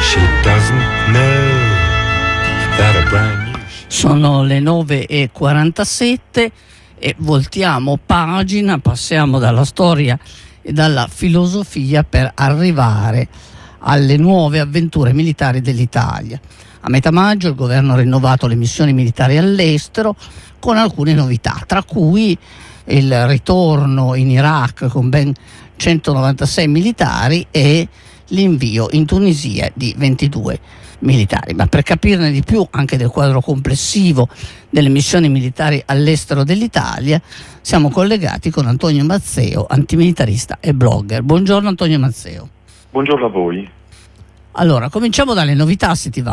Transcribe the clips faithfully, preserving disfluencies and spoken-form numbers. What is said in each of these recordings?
Sono le nove e quarantasette e voltiamo pagina, passiamo dalla storia e dalla filosofia per arrivare alle nuove avventure militari dell'Italia. A metà maggio il governo ha rinnovato le missioni militari all'estero con alcune novità, tra cui il ritorno in Iraq con ben centonovantasei militari e l'invio in Tunisia di ventidue militari. Ma per capirne di più anche del quadro complessivo delle missioni militari all'estero dell'Italia siamo collegati con Antonio Mazzeo, antimilitarista e blogger. Buongiorno Antonio Mazzeo. Buongiorno a voi. Allora, cominciamo dalle novità, se ti va.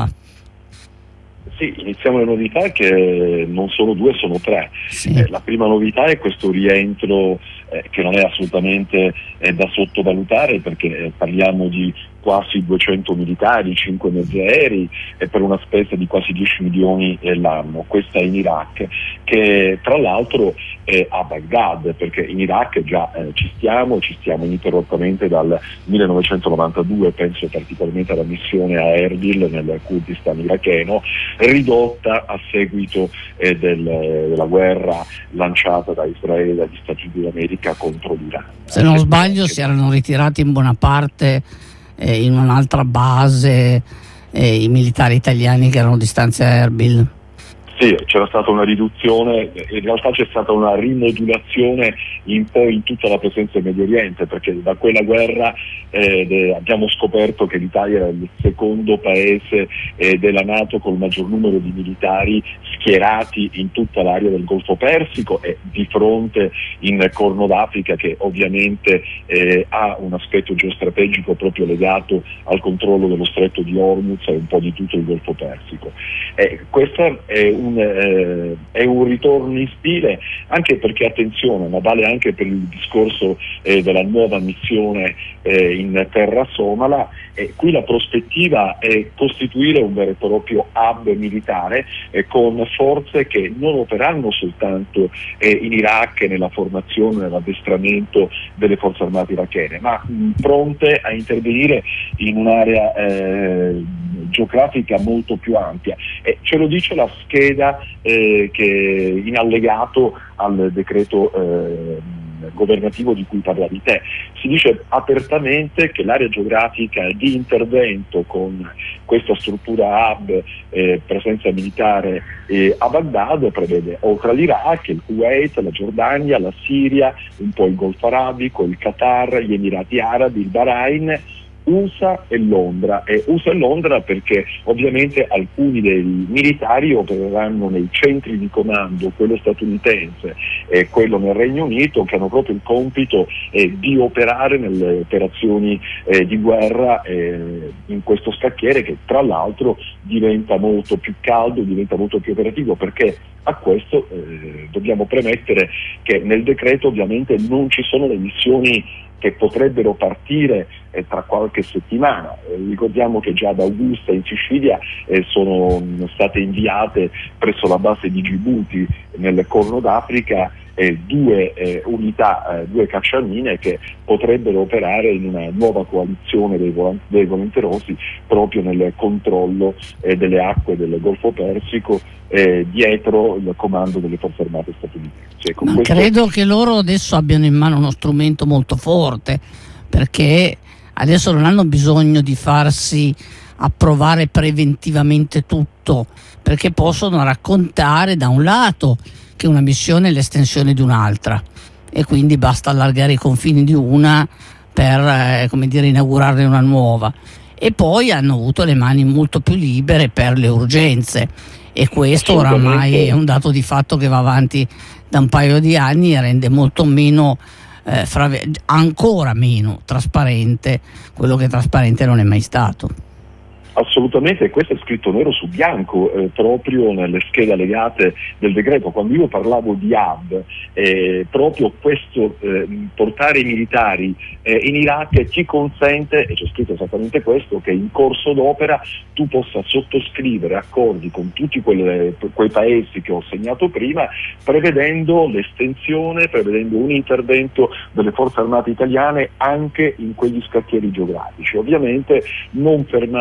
Sì, iniziamo le novità che non sono due, sono tre. Sì. Eh, la prima novità è questo rientro eh, che non è assolutamente eh, da sottovalutare, perché eh, parliamo di quasi duecento militari, cinque mezzi aerei e per una spesa di quasi dieci milioni eh, l'anno. Questa è in Iraq, che tra l'altro è a Baghdad, perché in Iraq già eh, ci stiamo, ci stiamo ininterrottamente dal millenovecentonovantadue, penso particolarmente alla missione a Erbil nel Kurdistan iracheno, ridotta a seguito eh, del, della guerra lanciata da Israele e dagli Stati Uniti d'America contro l'Iran. Se non sbaglio si erano ritirati in buona parte eh, in un'altra base eh, i militari italiani che erano distanti a Erbil. Sì, c'era stata una riduzione, in realtà c'è stata una rimodulazione in poi in tutta la presenza in Medio Oriente, perché da quella guerra eh, de, abbiamo scoperto che l'Italia era il secondo paese eh, della NATO col maggior numero di militari schierati in tutta l'area del Golfo Persico e di fronte in Corno d'Africa, che ovviamente eh, ha un aspetto geostrategico proprio legato al controllo dello stretto di Hormuz e un po' di tutto il Golfo Persico. Eh, questa è un Un, eh, è un ritorno in stile, anche perché, attenzione, ma vale anche per il discorso eh, della nuova missione eh, in terra somala. Eh, qui la prospettiva è costituire un vero e proprio hub militare eh, con forze che non operanno soltanto eh, in Iraq nella formazione e nell'addestramento delle forze armate irachene, ma mh, pronte a intervenire in un'area eh, geografica molto più ampia. Eh, ce lo dice la scheda eh, che in allegato al decreto eh, governativo di cui parlavi te. Si dice apertamente che l'area geografica di intervento con questa struttura hub eh, presenza militare eh, a Baghdad prevede, oltre all'Iraq, il Kuwait, la Giordania, la Siria, un po' il Golfo Arabico, il Qatar, gli Emirati Arabi, il Bahrain, U S A e Londra. E U S A e Londra perché ovviamente alcuni dei militari opereranno nei centri di comando, quello statunitense e quello nel Regno Unito, che hanno proprio il compito eh, di operare nelle operazioni eh, di guerra eh, in questo scacchiere, che tra l'altro diventa molto più caldo, diventa molto più operativo, perché a questo eh, dobbiamo premettere che nel decreto ovviamente non ci sono le missioni che potrebbero partire eh, tra qualche settimana. Eh, ricordiamo che già da Augusta in Sicilia eh, sono mh, state inviate presso la base di Djibouti nel Corno d'Africa eh, due eh, unità, eh, due cacciamine che potrebbero operare in una nuova coalizione dei, volan- dei volenterosi proprio nel controllo eh, delle acque del Golfo Persico eh, dietro il comando delle forze armate statunitensi. Ecco, Ma questo... credo che loro adesso abbiano in mano uno strumento molto forte, perché adesso non hanno bisogno di farsi approvare preventivamente tutto, perché possono raccontare da un lato che una missione è l'estensione di un'altra e quindi basta allargare i confini di una per eh, come dire, inaugurarne una nuova, e poi hanno avuto le mani molto più libere per le urgenze, e questo oramai è un dato di fatto che va avanti da un paio di anni e rende molto meno eh, fra, ancora meno trasparente quello che trasparente non è mai stato. Assolutamente, questo è scritto nero su bianco eh, proprio nelle schede allegate del decreto. Quando io parlavo di hub, eh, proprio questo eh, portare i militari eh, in Iraq ti consente, e c'è scritto esattamente questo, che in corso d'opera tu possa sottoscrivere accordi con tutti quelle, quei paesi che ho segnato prima, prevedendo l'estensione, prevedendo un intervento delle forze armate italiane anche in quegli scacchieri geografici, ovviamente non fermandosi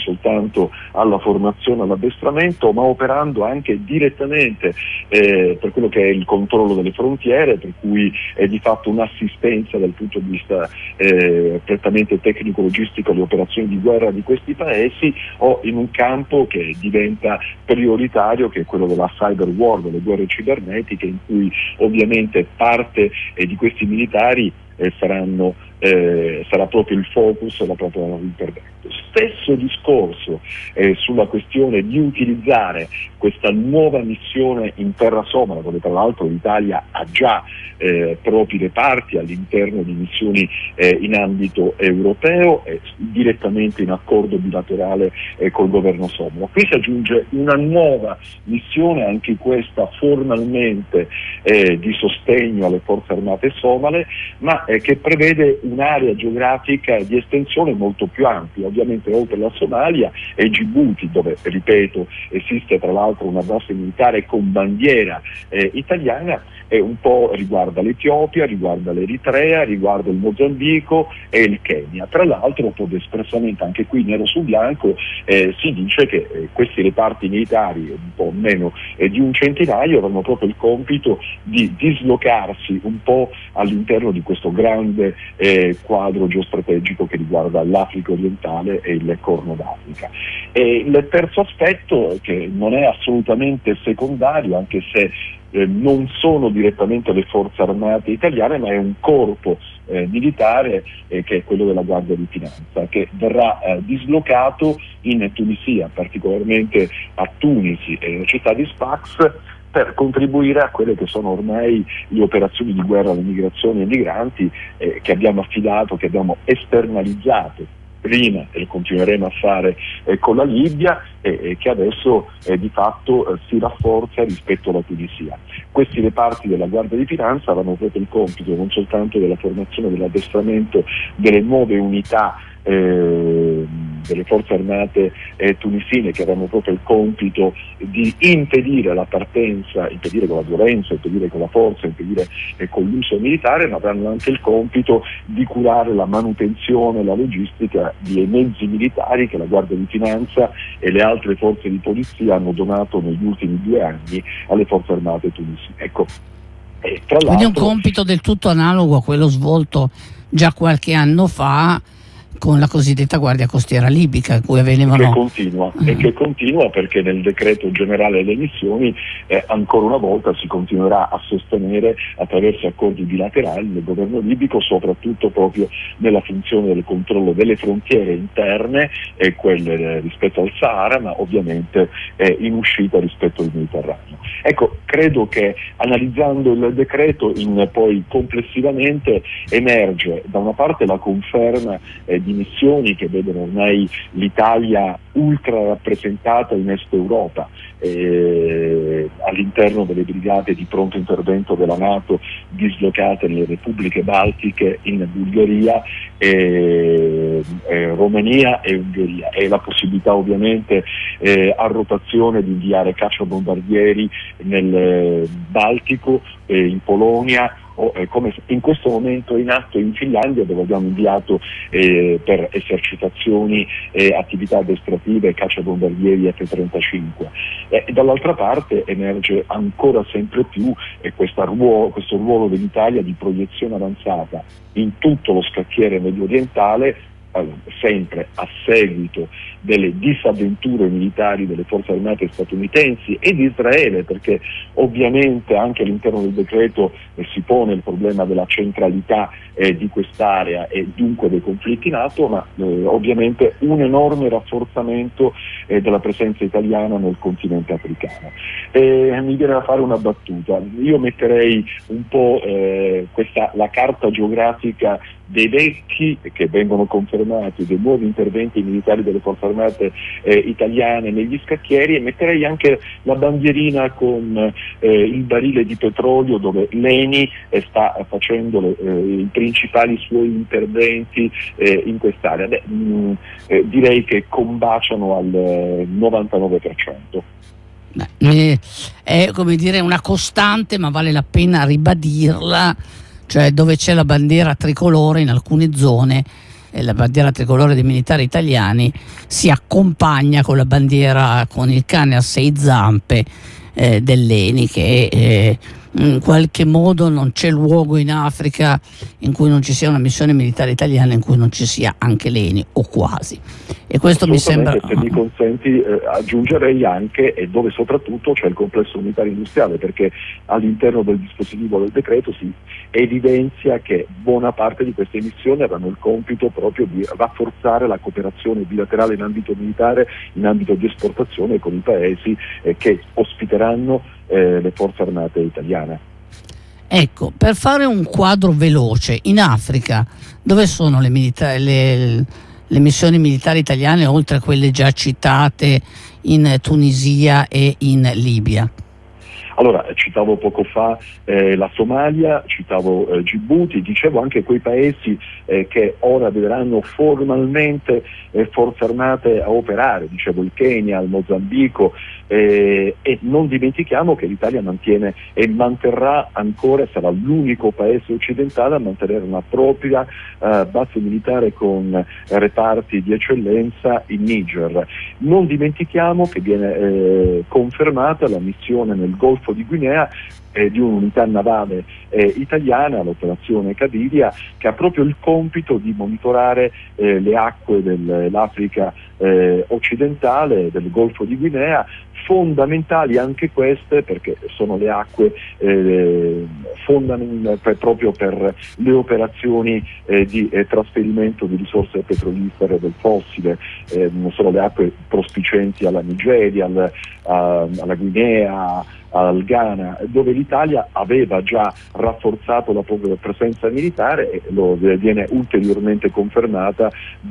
soltanto alla formazione, all'addestramento, ma operando anche direttamente eh, per quello che è il controllo delle frontiere, per cui è di fatto un'assistenza dal punto di vista eh, prettamente tecnico-logistico alle operazioni di guerra di questi paesi, o in un campo che diventa prioritario, che è quello della cyber war, delle guerre cibernetiche, in cui ovviamente parte eh, di questi militari eh, saranno, eh, sarà proprio il focus della propria intervento. Stesso discorso eh, sulla questione di utilizzare questa nuova missione in terra somala, dove tra l'altro l'Italia ha già eh, propri reparti all'interno di missioni eh, in ambito europeo, eh, direttamente in accordo bilaterale eh, col governo somalo. Qui si aggiunge una nuova missione, anche questa formalmente eh, di sostegno alle forze armate somale, ma eh, che prevede un'area geografica di estensione molto più ampia, ovviamente oltre la Somalia e Gibuti, dove, ripeto, esiste tra l'altro una base militare con bandiera eh, italiana, e un po' riguarda l'Etiopia, riguarda l'Eritrea, riguarda il Mozambico e il Kenya. Tra l'altro, proprio espressamente anche qui nero su bianco eh, si dice che eh, questi reparti militari, un po' meno eh, di un centinaio, avranno proprio il compito di dislocarsi un po' all'interno di questo grande eh, quadro geostrategico che riguarda l'Africa orientale e il Corno d'Africa. E il terzo aspetto, che non è assolutamente secondario, anche se eh, non sono direttamente le forze armate italiane, ma è un corpo eh, militare eh, che è quello della Guardia di Finanza, che verrà eh, dislocato in Tunisia, particolarmente a Tunisi e nella città di Sfax, per contribuire a quelle che sono ormai le operazioni di guerra alle migrazioni e ai migranti eh, che abbiamo affidato, che abbiamo esternalizzato prima e continueremo a fare eh, con la Libia, e eh, che adesso eh, di fatto eh, si rafforza rispetto alla Tunisia. Questi reparti della Guardia di Finanza avranno proprio il compito non soltanto della formazione, dell'addestramento delle nuove unità eh, delle forze armate eh, tunisine, che avranno proprio il compito di impedire la partenza, impedire con la violenza, impedire con la forza, impedire eh, con l'uso militare, ma avranno anche il compito di curare la manutenzione e la logistica di mezzi militari che la Guardia di Finanza e le altre forze di polizia hanno donato negli ultimi due anni alle forze armate tunisine. Ecco, e tra l'altro, quindi un compito del tutto analogo a quello svolto già qualche anno fa con la cosiddetta Guardia Costiera Libica, cui avvenivano... Che continua, uh-huh. e che continua perché nel decreto generale delle missioni eh, ancora una volta si continuerà a sostenere attraverso accordi bilaterali del governo libico, soprattutto proprio nella funzione del controllo delle frontiere interne e quelle eh, rispetto al Sahara, ma ovviamente eh, in uscita rispetto al Mediterraneo. Ecco, credo che analizzando il decreto in, poi complessivamente emerge da una parte la conferma eh, di missioni che vedono ormai l'Italia ultra rappresentata in Est Europa, eh, all'interno delle brigate di pronto intervento della NATO dislocate nelle repubbliche baltiche, in Bulgaria, eh, eh, Romania e Ungheria, e la possibilità ovviamente eh, a rotazione di inviare cacciabombardieri nel eh, Baltico, eh, in Polonia, o eh, come in questo momento in atto in Finlandia, dove abbiamo inviato eh, per esercitazioni e eh, attività addestrative cacciabombardieri F trentacinque. E dall'altra parte emerge ancora sempre più eh, questa ruolo, questo ruolo dell'Italia di proiezione avanzata in tutto lo scacchiere medio orientale, sempre a seguito delle disavventure militari delle forze armate statunitensi e di Israele, perché ovviamente anche all'interno del decreto eh, si pone il problema della centralità eh, di quest'area e dunque dei conflitti in atto, ma eh, ovviamente un enorme rafforzamento eh, della presenza italiana nel continente africano. E mi viene da fare una battuta, io metterei un po' eh, questa, la carta geografica dei vecchi che vengono confermati, dei nuovi interventi militari delle forze armate eh, italiane negli scacchieri, e metterei anche la bandierina con eh, il barile di petrolio dove l'Eni eh, sta facendo le, eh, i principali suoi interventi eh, in quest'area. Beh, mh, eh, direi che combaciano al eh, novantanove per cento. Beh, è come dire una costante, ma vale la pena ribadirla, cioè dove c'è la bandiera tricolore in alcune zone eh, la bandiera tricolore dei militari italiani si accompagna con la bandiera con il cane a sei zampe eh, dell'E N I, che eh, in qualche modo non c'è luogo in Africa in cui non ci sia una missione militare italiana in cui non ci sia anche l'E N I, o quasi. E questo mi sembra... Se mi consenti, eh, aggiungerei anche, e dove soprattutto c'è il complesso militare industriale, perché all'interno del dispositivo del decreto si evidenzia che buona parte di queste missioni avranno il compito proprio di rafforzare la cooperazione bilaterale in ambito militare, in ambito di esportazione con i paesi eh, che ospiteranno eh, le forze armate italiane. Ecco, per fare un quadro veloce, in Africa dove sono le, milita- le, le missioni militari italiane, oltre a quelle già citate in Tunisia e in Libia? Allora, citavo poco fa eh, la Somalia, citavo eh, Djibouti, dicevo anche quei paesi eh, che ora vedranno formalmente eh, forze armate a operare, dicevo il Kenya, il Mozambico, eh, e non dimentichiamo che l'Italia mantiene e manterrà ancora, sarà l'unico paese occidentale a mantenere una propria eh, base militare con eh, reparti di eccellenza in Niger. Non dimentichiamo che viene eh, confermata la missione nel Golfo di Guinea eh, di un'unità navale eh, italiana, l'operazione Cadiria, che ha proprio il compito di monitorare eh, le acque dell'Africa eh, occidentale, del Golfo di Guinea, fondamentali anche queste perché sono le acque eh, fondamentali proprio per le operazioni eh, di eh, trasferimento di risorse petrolifere del fossile, eh, non sono le acque prospicienti alla Nigeria, al, a, alla Guinea, al Ghana, dove l'Italia aveva già rafforzato la propria presenza militare e lo viene ulteriormente confermata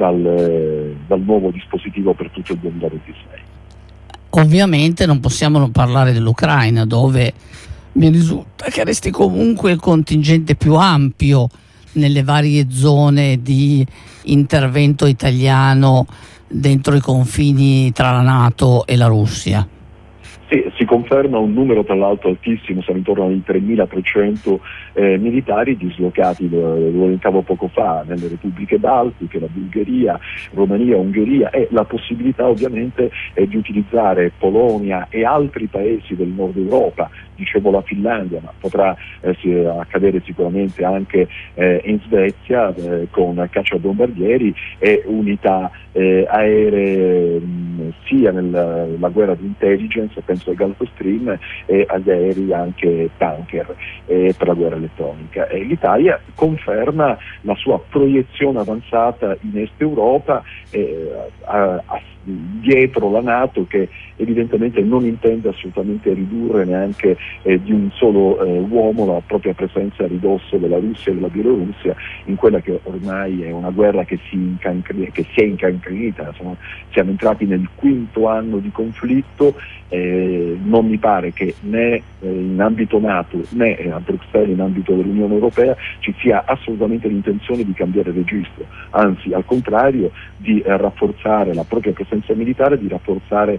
dal, dal nuovo dispositivo per tutto il duemilaventisei. Ovviamente non possiamo non parlare dell'Ucraina, dove mi risulta che resti comunque il contingente più ampio nelle varie zone di intervento italiano dentro i confini tra la NATO e la Russia. Sì, si conferma un numero tra l'altro altissimo, siamo intorno ai tremilatrecento eh, militari dislocati, lo elencavo poco fa, nelle repubbliche baltiche, la Bulgaria, Romania, Ungheria, e la possibilità ovviamente è di utilizzare Polonia e altri paesi del nord Europa, dicevo la Finlandia, ma potrà eh, si, accadere sicuramente anche eh, in Svezia eh, con cacciabombardieri e unità eh, aeree mh, sia nella, nella guerra di intelligence, penso al Gulfstream, e agli aerei anche tanker eh, per la guerra elettronica. E l'Italia conferma la sua proiezione avanzata in Est Europa eh, a, a, dietro la NATO, che evidentemente non intende assolutamente ridurre neanche eh, di un solo eh, uomo la propria presenza a ridosso della Russia e della Bielorussia in quella che ormai è una guerra che si, incancri- che si è incancrenita. Insomma, siamo entrati nel quinto anno di conflitto, eh, non mi pare che né eh, in ambito NATO né a Bruxelles in ambito dell'Unione Europea ci sia assolutamente l'intenzione di cambiare registro, anzi al contrario di eh, rafforzare la propria presenza militare, di rafforzare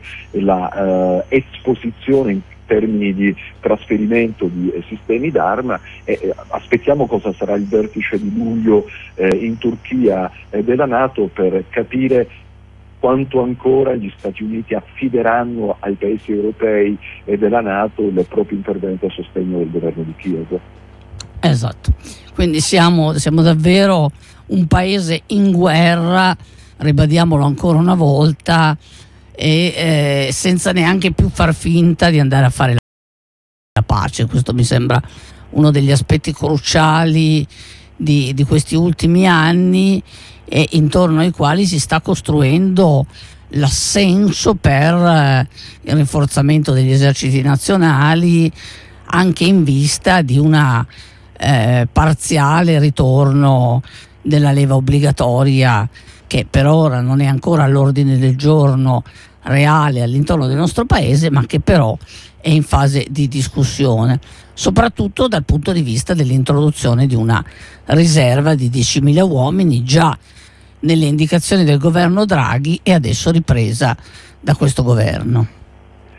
la eh, esposizione in termini di trasferimento di eh, sistemi d'arma e eh, aspettiamo cosa sarà il vertice di luglio eh, in Turchia eh, della NATO per capire quanto ancora gli Stati Uniti affideranno ai paesi europei e della NATO il proprio intervento a sostegno del governo di Kiev. Esatto, quindi siamo, siamo davvero un paese in guerra, ribadiamolo ancora una volta, e eh, senza neanche più far finta di andare a fare la pace. Questo mi sembra uno degli aspetti cruciali di, di questi ultimi anni, e intorno ai quali si sta costruendo l'assenso per eh, il rinforzamento degli eserciti nazionali, anche in vista di una eh, parziale ritorno della leva obbligatoria, che per ora non è ancora all'ordine del giorno reale all'interno del nostro paese, ma che però è in fase di discussione, soprattutto dal punto di vista dell'introduzione di una riserva di diecimila uomini già nelle indicazioni del governo Draghi e adesso ripresa da questo governo.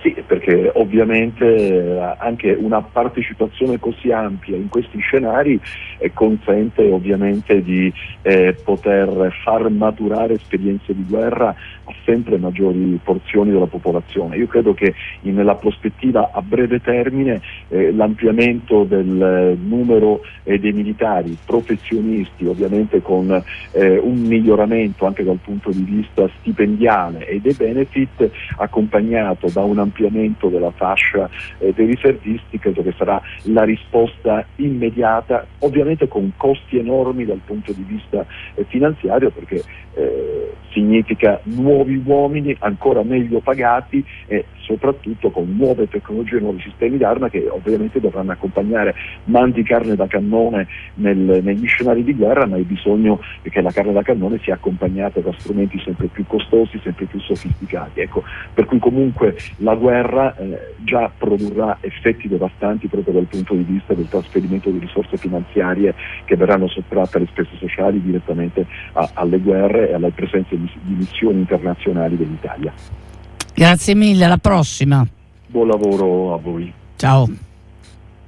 Sì, perché ovviamente anche una partecipazione così ampia in questi scenari eh, consente ovviamente di eh, poter far maturare esperienze di guerra a sempre maggiori porzioni della popolazione. Io credo che in, nella prospettiva a breve termine eh, l'ampliamento del eh, numero eh, dei militari professionisti, ovviamente con eh, un miglioramento anche dal punto di vista stipendiale e dei benefit, accompagnato da un ampliamento della fascia eh, dei riservisti, credo che sarà la risposta immediata, ovviamente con costi enormi dal punto di vista eh, finanziario, perché eh, significa nuovi uomini ancora meglio pagati e soprattutto con nuove tecnologie, nuovi sistemi d'arma che ovviamente dovranno accompagnare manti carne da cannone nel, negli scenari di guerra, ma hai bisogno che la carne da cannone sia accompagnata da strumenti sempre più costosi, sempre più sofisticati. Ecco, per cui comunque la guerra eh, già produrrà effetti devastanti proprio dal punto di vista del trasferimento di risorse finanziarie che verranno sottratte alle spese sociali direttamente a, alle guerre e alle presenze di, di missioni internazionali dell'Italia. Grazie mille, alla prossima. Buon lavoro a voi. Ciao.